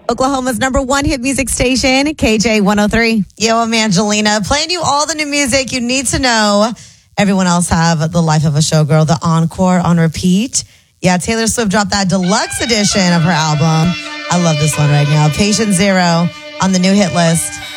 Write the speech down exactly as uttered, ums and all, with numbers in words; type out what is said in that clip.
Oklahoma's number one hit music station, K J one oh three. Yo, I'm Angelina, playing you all the new music you need to know. Everyone else have The Life of a Showgirl, the encore on repeat. Yeah, Taylor Swift dropped that deluxe edition of her album. I love this one right now. Patient Zero on the new hit list.